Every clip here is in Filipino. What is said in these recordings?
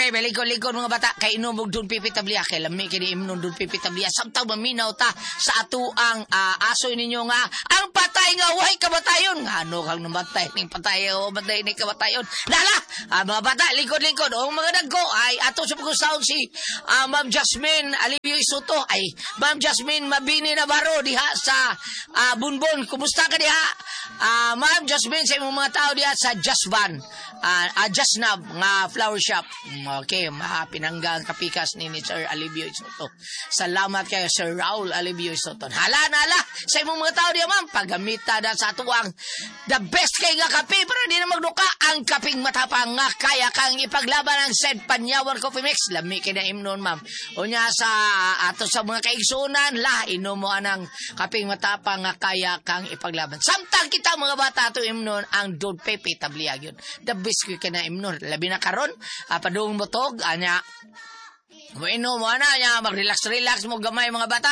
Okay, balikon-likon mga bata. Kay inom og dun pipitablia. Kay lami kini imnon dun pipitablia. Samtang maminaw ta sa ato ang aso ninyo nga. Ang patay nga, way kabatayon. Ano kang namatay ning patay o matay ni kabatayon. Dala! Mga bata, likod-likod. O mga dagko ay ato sa pag-sound si Ma'am Jasmine Alivio Isoto. Ay, Ma'am Jasmine Mabini Navarro diha sa Bunbon. Kumusta ka diha? Ma'am Jasmine sa imong mga tao diha sa Jasvan. Jasnab nga flower shop. Okay, pinanggang kapikas ni Sir Alivio Isoto. Salamat kayo Sir Raul Alivio Isoto. Hala sa imong mga tao diya ma'am, paggamita na sa tuwang the best kay nga kape para di na magduka ang kaping matapang nga kaya kang ipaglaban ang said Panyawan Coffee Mix. Lami kay na imnon ma'am. Unya sa ato sa mga kaigsunan inom mo anang kaping matapang nga kaya kang ipaglaban. Samtang kita mga bata to imnon ang Don Pepe Tabliag yun. The best kay na imnon. Labi na karon padung botog anya Bueno, mo na nya mag-relax mo gamay mga bata.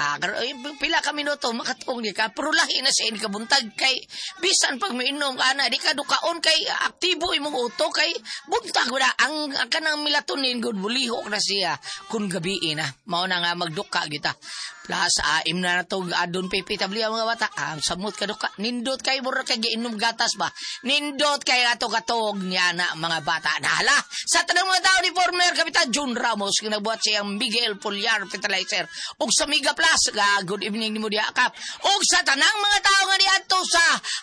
Pila ka minuto makatong di ka pero lahi na sa ini kabuntag kay bisan pag mainom ka na di ka dukaon kay aktibo imong utok kay buntag wala ang kanang melatonin gud bulihok na siya kun gabi na. Mao na nga magduka kita. Plus imna na to adon pipitabli mga bata. Samot ka duka nindot kay mura kay giinom gatas ba. Nindot kay ato katog niya na mga bata. Nahala sa tanang mga tao ni former Kapitan Jun Ramos nagbuhat siyang Miguel Pulgar Fertilizer ug sa Mega Plus good evening ni mo diha kap ug sa tanang mga tao nga diadto sa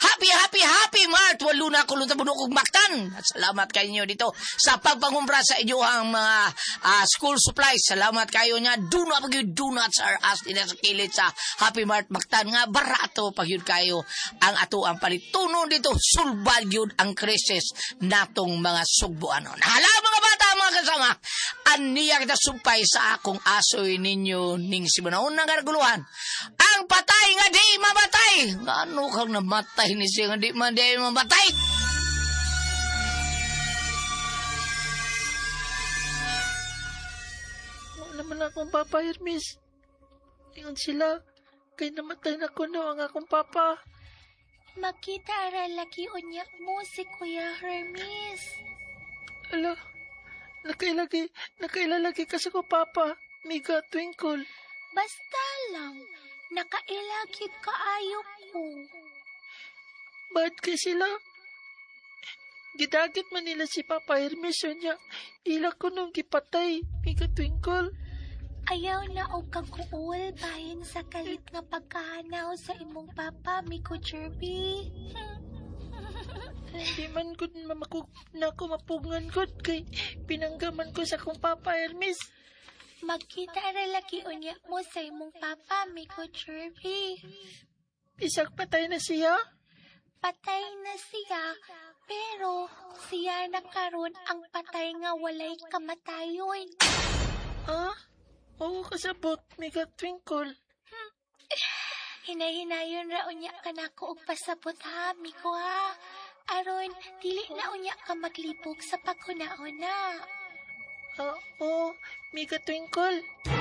happy Mart walo na kulong ta bunok ug maktan. Salamat kayo dito sa pagpangumpra sa inyong mga school supplies. Salamat kayo nya duna pag donuts are as din sa kilit sa Happy Mart maktan nga barato pag yun kayo ang ato ang palitunon dito sulbad yun ang krisis natong mga sugbuanon. Hala mga bata mga kasama aniya kita sumpay sa akong asoy ninyo ning simanahon ng garguluhan. Ang patay nga di mamatay. Ano kang namatay ni siya nga di mamatay? Ano naman akong papa, Hermes? Tingnan sila. Kay namatay na ko ang akong papa. Makita laki unya mo si Kuya Hermes. Ala, nakailalagi kasi ko papa. Miga Twinkle. Basta lang, nakailagi kaayo ko. Ba't kay sila? Gidagit man nila si Papa Hermes niya. Ila ko nung gipatay. Miga Twinkle. Ayaw na o kaguol bahin sa kalit nga pagkahanaw sa imong papa, Miko Jerby. Hindi man ko na ako mapugngan ko kay pinanggaman ko sa kong Papa Hermes. Magkita laki unya mo sa imong papa, Miko Jerby. Isang patay na siya? Patay na siya, pero siya na karon ang patay nga walay kamatayon. Ha? Oo, kasabot, Miga Twinkle. Hinay-hinayon ra unya ka na ko og pasabot ha, Miko ha. Aron, dili na unya ka maglibog sa paghunaon na. Oo, Miga Twinkle.